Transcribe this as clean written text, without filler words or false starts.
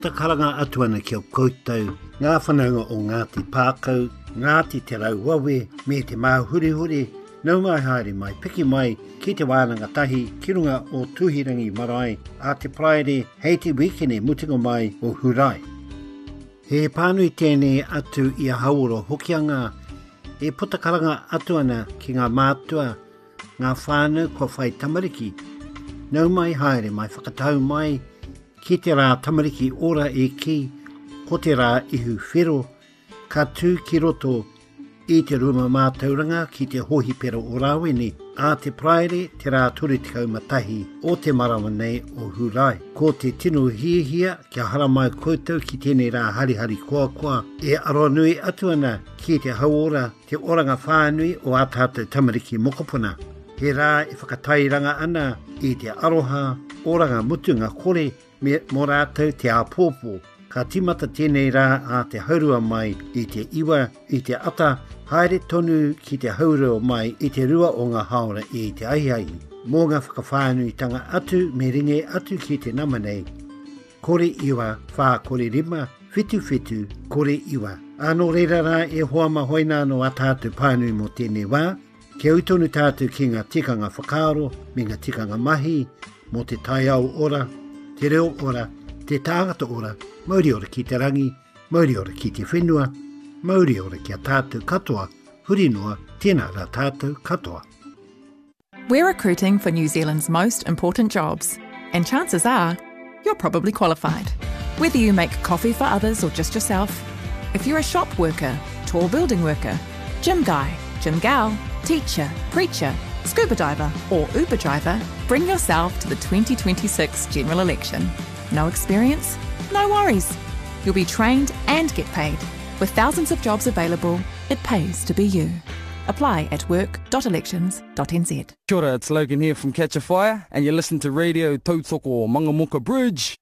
Takaranga atu ana ki o koutou, ngā whanaunga o Ngāti Pākau, Ngāti Te Rauwawe, me te māhurihuri, nau mai haere mai, piki mai, ki te wānanga tahi, ki runga o Tuhirangi Marae, a te praere, hei te wikene mutinga mai o Hurai. He pānui tēnei atu i a hauoro hokianga, e putakaranga atu ana ki ngā mātua, ngā whānau ko whai tamariki, nau mai haere mai, whakatau mai, ki te rā tamariki ora e ki, ko te rā ihu whiro, ka tū ki roto i te ruma mātauranga ki te hohi pero o Rāwene, a te praere te rā turitikau matahi o te marawa nei o Hurai. Ko te tino hiahia kia hara mai koutou ki tēnei rā harihari koa, e aroa nui atu ana ki te hauora te oranga whānui o a tātou tamariki mokopuna. He rā e whakatairanga ana i te aroha, oranga mutunga kore, me mō rātou te āpōpō, ka timata tēnei rā a te haurua mai i te iwa, i te ata, haere tonu ki te haurua mai i te rua o ngā haora i te aiahi. Mō ngā whakawhānuitanga atu me ringe atu ki te namanei. Kore iwa, whā kore rima, whitu whitu, kore iwa. Ano reira rā e hoama hoina no a tātou pānui mō tēnei wā, ke utonu tātou ki ngā tikanga whakaaro, me ngā tikanga mahi, mō te taiao ora, te reo ora, te tāngata ora, mauri ora ki te rangi, mauri ora ki te whenua, mauri ora ki a tātou katoa, huri noa, tēnā rā tātou katoa. We're recruiting for New Zealand's most important jobs, and chances are you're probably qualified. Whether you make coffee for others or just yourself, if you're a shop worker, tall building worker, gym guy, gym gal, teacher, preacher, scuba diver or Uber driver, bring yourself to the 2026 general election. No experience? No worries. You'll be trained and get paid. With thousands of jobs available, it pays to be you. Apply at work.elections.nz. Kia ora, it's Logan here from Catch a Fire, and you listen to Radio Tautoko Mangamoka Bridge.